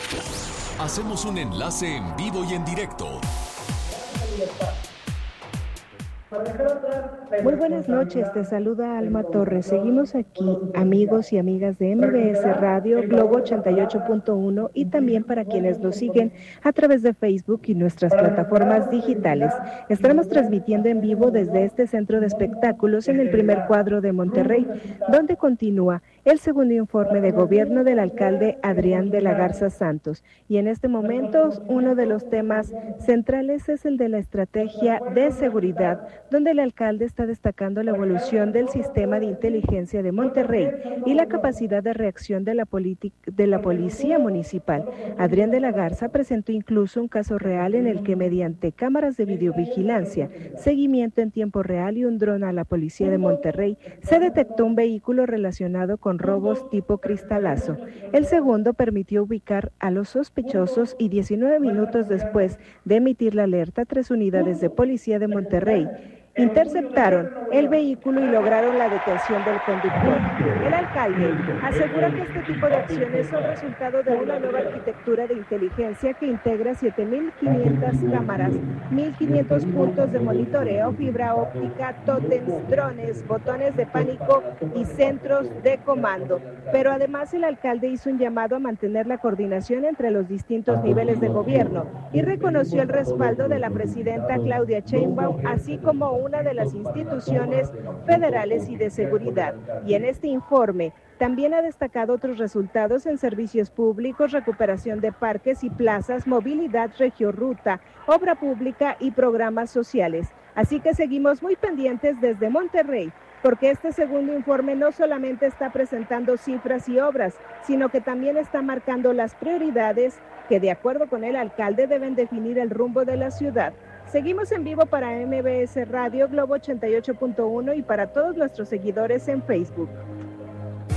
Hacemos un enlace en vivo y en directo. Muy buenas noches, te saluda Alma Torres. Seguimos aquí, amigos y amigas de MBS Radio, Globo 88.1 y también para quienes nos siguen a través de Facebook y nuestras plataformas digitales. Estaremos transmitiendo en vivo desde este centro de espectáculos en el primer cuadro de Monterrey, donde continúa el segundo informe de gobierno del alcalde Adrián de la Garza Santos. Y en este momento, uno de los temas centrales es el de la estrategia de seguridad, donde el alcalde está destacando la evolución del sistema de inteligencia de Monterrey y la capacidad de reacción de la policía municipal. Adrián de la Garza presentó incluso un caso real en el que mediante cámaras de videovigilancia, seguimiento en tiempo real y un dron a la policía de Monterrey, se detectó un vehículo relacionado con robos tipo cristalazo. El segundo permitió ubicar a los sospechosos y 19 minutos después de emitir la alerta, 3 unidades de policía de Monterrey interceptaron el vehículo y lograron la detención del conductor. El alcalde asegura que este tipo de acciones son resultado de una nueva arquitectura de inteligencia que integra 7.500 cámaras, 1.500 puntos de monitoreo, fibra óptica, tótems, drones, botones de pánico y centros de comando. Pero además el alcalde hizo un llamado a mantener la coordinación entre los distintos niveles de gobierno y reconoció el respaldo de la presidenta Claudia Sheinbaum, así como una de las instituciones federales y de seguridad. Y en este informe también ha destacado otros resultados en servicios públicos, recuperación de parques y plazas, movilidad regiorruta, obra pública y programas sociales. Así que seguimos muy pendientes desde Monterrey, porque este segundo informe no solamente está presentando cifras y obras, sino que también está marcando las prioridades que, de acuerdo con el alcalde, deben definir el rumbo de la ciudad. Seguimos en vivo para MBS Radio, Globo 88.1 y para todos nuestros seguidores en Facebook.